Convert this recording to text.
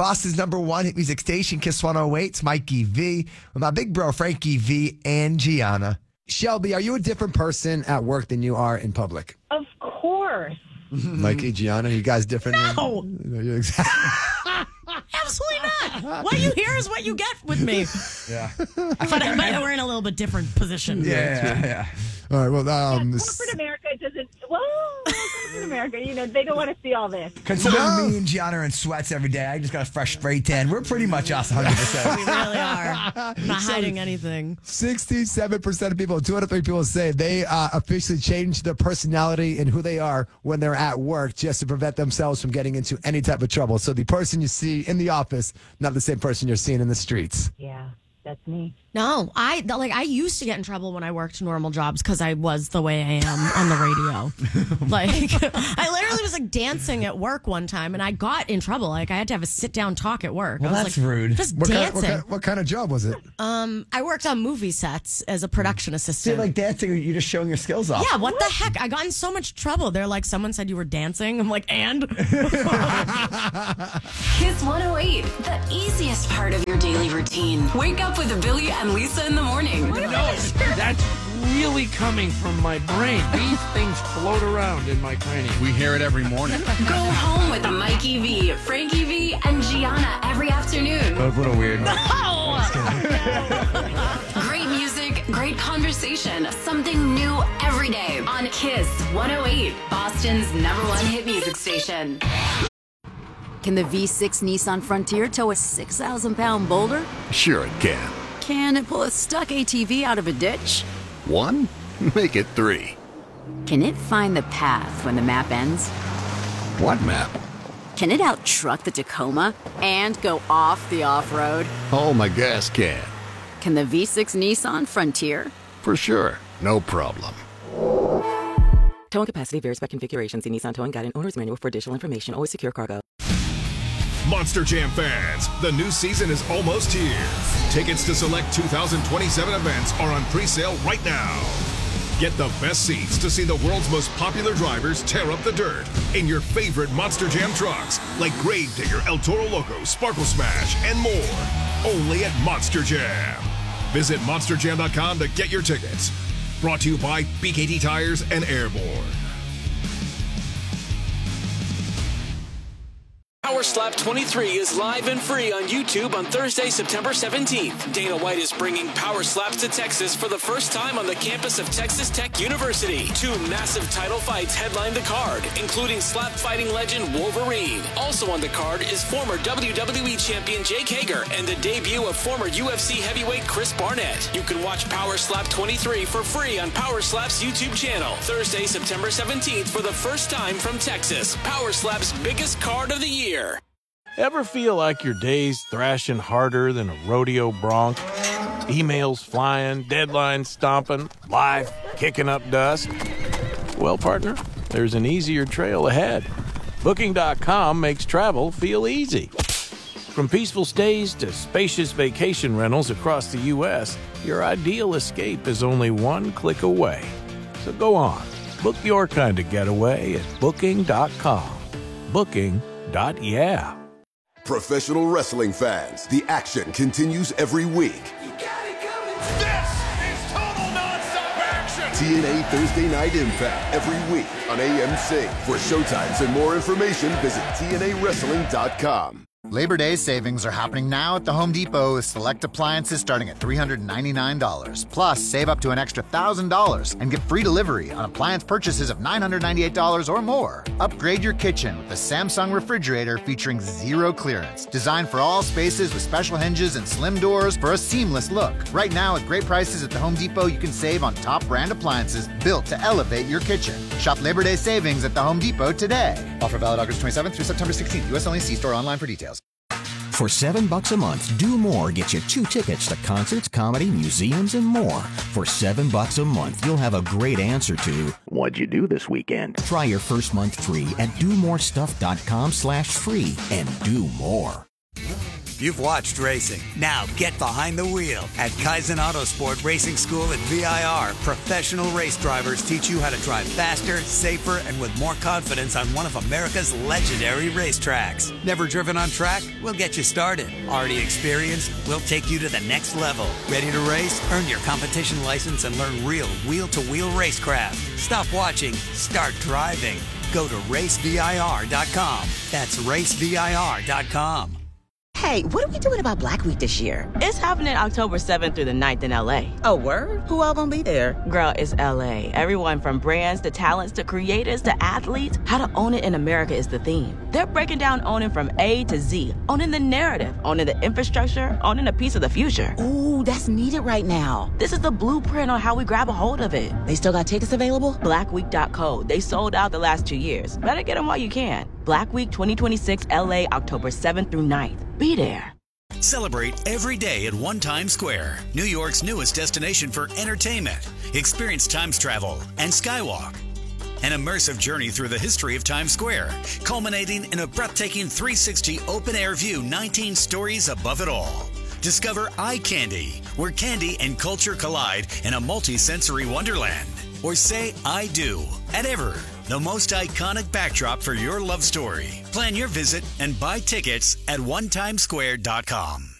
Boston's #1 hit music station, Kiss 108. It's Mikey V with my big bro, Frankie V and Gianna. Shelby, are you a different person at work than you are in public? Of course. Mikey, Gianna, you guys different? No. Absolutely not. What you hear is what you get with me. Yeah. But we're in a little bit different position. Yeah. All right, well, Corporate America doesn't, corporate America, they don't want to see all this. Considering me and Gianna are in sweats every day, I just got a fresh spray tan. We're pretty much us 100%. We really are. Not hiding anything. 67% of people, 2 out of 3 people say they officially change their personality and who they are when they're at work just to prevent themselves from getting into any type of trouble. So the person you see in the office, not the same person you're seeing in the streets. Yeah, that's me. No, I used to get in trouble when I worked normal jobs because I was the way I am on the radio. I literally was dancing at work one time and I got in trouble. I had to have a sit down talk at work. Well, I was that's rude. Just What dancing. What kind of job was it? I worked on movie sets as a production assistant. See, dancing, you're just showing your skills off. Yeah, what the heck? I got in so much trouble. They're like, someone said you were dancing. I'm like, and? Kiss 108, the easiest part of your daily routine. Wake up with Billy and Lisa in the morning. No, that's really coming from my brain. These things float around in my cranium. We hear it every morning. Go home with Mikey V, Frankie V, and Gianna every afternoon. What a weird one. Great music, great conversation, something new every day on Kiss 108, Boston's #1 hit music station. Can the V6 Nissan Frontier tow a 6,000-pound boulder? Sure it can. Can it pull a stuck ATV out of a ditch? 1? Make it 3. Can it find the path when the map ends? What map? Can it out-truck the Tacoma and go off the off-road? Oh, my gas can. Can the V6 Nissan Frontier? For sure. No problem. Towing capacity varies by configuration. See Nissan Towing Guide and Owner's Manual for additional information. Always secure cargo. Monster Jam fans, the new season is almost here. Tickets to select 2027 events are on pre-sale right now. Get the best seats to see the world's most popular drivers tear up the dirt in your favorite Monster Jam trucks like Gravedigger, El Toro Loco, Sparkle Smash, and more. Only at Monster Jam. Visit monsterjam.com to get your tickets. Brought to you by BKT Tires and Airborne. Power Slap 23 is live and free on YouTube on Thursday, September 17th. Dana White is bringing Power Slaps to Texas for the first time on the campus of Texas Tech University. 2 massive title fights headline the card, including slap fighting legend Wolverine. Also on the card is former WWE champion Jake Hager and the debut of former UFC heavyweight Chris Barnett. You can watch Power Slap 23 for free on Power Slap's YouTube channel. Thursday, September 17th for the first time from Texas. Power Slap's biggest card of the year. Ever feel like your day's thrashing harder than a rodeo bronc? Emails flying, deadlines stomping, life kicking up dust? Well, partner, there's an easier trail ahead. Booking.com makes travel feel easy. From peaceful stays to spacious vacation rentals across the U.S., your ideal escape is only one click away. So go on, book your kind of getaway at Booking.com. Booking.yeah. Professional wrestling fans, the action continues every week. This is total nonstop action! TNA Thursday Night Impact every week on AMC. For showtimes and more information, visit TNAWrestling.com. Labor Day savings are happening now at the Home Depot with select appliances starting at $399. Plus, save up to an extra $1,000 and get free delivery on appliance purchases of $998 or more. Upgrade your kitchen with the Samsung refrigerator featuring zero clearance. Designed for all spaces with special hinges and slim doors for a seamless look. Right now, at great prices at the Home Depot, you can save on top brand appliances built to elevate your kitchen. Shop Labor Day savings at the Home Depot today. Offer valid August 27th through September 16th. U.S. only. See store online for details. For $7 a month, Do More gets you 2 tickets to concerts, comedy, museums, and more. For $7 a month, you'll have a great answer to, what'd you do this weekend? Try your first month free at domorestuff.com/free and do more. You've watched racing. Now get behind the wheel. At Kaizen Autosport Racing School at VIR, professional race drivers teach you how to drive faster, safer, and with more confidence on one of America's legendary racetracks. Never driven on track? We'll get you started. Already experienced? We'll take you to the next level. Ready to race? Earn your competition license and learn real wheel-to-wheel racecraft. Stop watching. Start driving. Go to racevir.com. That's racevir.com. Hey, what are we doing about Black Week this year? It's happening October 7th through the 9th in LA. Oh, word? Who all gonna be there? Girl, it's LA. Everyone from brands to talents to creators to athletes. How to own it in America is the theme. They're breaking down owning from A to Z, owning the narrative, owning the infrastructure, owning a piece of the future. Ooh, that's needed right now. This is the blueprint on how we grab a hold of it. They still got tickets available? Blackweek.co. They sold out the last 2 years. Better get them while you can. Black Week 2026 LA, October 7th through 9th. Be there. Celebrate every day at One Times Square, New York's newest destination for entertainment. Experience Times Travel and Skywalk. An immersive journey through the history of Times Square, culminating in a breathtaking 360 open-air view 19 stories above it all. Discover Eye Candy, where candy and culture collide in a multi-sensory wonderland. Or say I do at Ever, the most iconic backdrop for your love story. Plan your visit and buy tickets at onetimesquare.com.